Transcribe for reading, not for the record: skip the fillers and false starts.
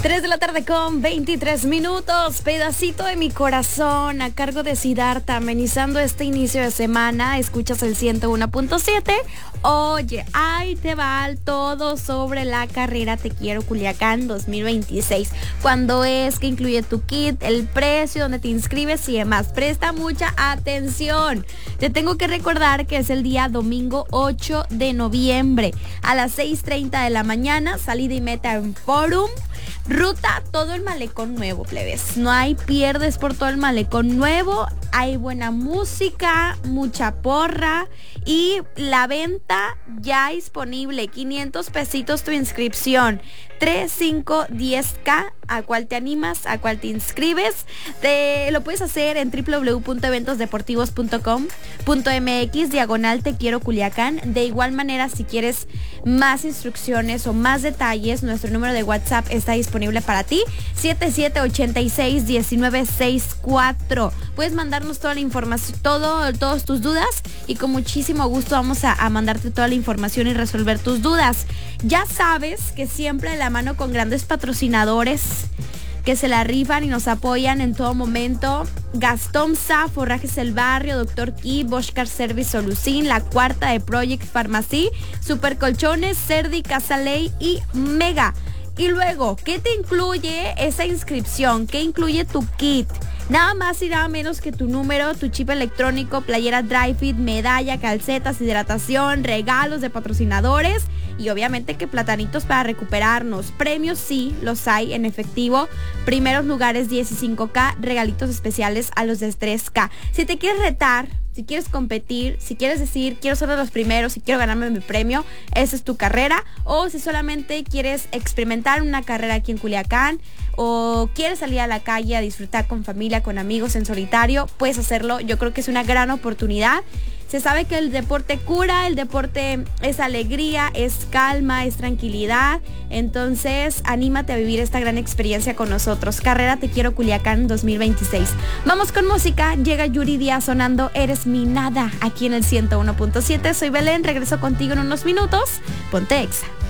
3 de la tarde con 23 minutos. Pedacito de mi corazón a cargo de Siddhartha, amenizando este inicio de semana. Escuchas el 101.7. Oye, ahí te va todo sobre la carrera Te Quiero Culiacán 2026. ¿Cuándo es? ¿Qué incluye tu kit? El precio, dónde te inscribes y demás. Presta mucha atención. Te tengo que recordar que es el día domingo 8 de noviembre a las 6:30 de la mañana. Salida y meta en Forum. Ruta todo el Malecón Nuevo, plebes. No hay pierdes por todo el Malecón Nuevo. Hay buena música, mucha porra y la venta ya disponible. 500 pesitos tu inscripción. 3, 5, 10K. ¿A cuál te animas? ¿A cuál te inscribes? Lo puedes hacer en www.eventosdeportivos.com.mx / Te Quiero Culiacán. De igual manera, si quieres más instrucciones o más detalles, nuestro número de WhatsApp está disponible para ti. 7786-1964. Puedes mandarnos toda la información, todas tus dudas, y con muchísimo gusto vamos a mandarte toda la información y resolver tus dudas. Ya sabes que siempre de la mano con grandes patrocinadores que se la rifan y nos apoyan en todo momento. Gastón Sa, Forrajes El Barrio, Dr. Key, Boschcar Service Solucín, La Cuarta de Project Pharmacy, Super Colchones, Cerdi, Casa Ley y Mega. Y luego, ¿qué te incluye esa inscripción? ¿Qué incluye tu kit? Nada más y nada menos que tu número, tu chip electrónico, playera dry fit, medalla, calcetas, hidratación, regalos de patrocinadores y obviamente que platanitos para recuperarnos. Premios sí, los hay en efectivo. Primeros lugares 10 y 5K, regalitos especiales a los de 3K. Si te quieres retar, si quieres competir, si quieres decir quiero ser de los primeros, si quiero ganarme mi premio, esa es tu carrera. O si solamente quieres experimentar una carrera aquí en Culiacán o quieres salir a la calle a disfrutar con familia, con amigos en solitario, puedes hacerlo. Yo creo que es una gran oportunidad. Se sabe que el deporte cura, el deporte es alegría, es calma, es tranquilidad. Entonces, anímate a vivir esta gran experiencia con nosotros. Carrera Te Quiero Culiacán 2026. Vamos con música. Llega Yuri Díaz sonando Eres Mi Nada aquí en el 101.7. Soy Belén, regreso contigo en unos minutos. Ponte Exa.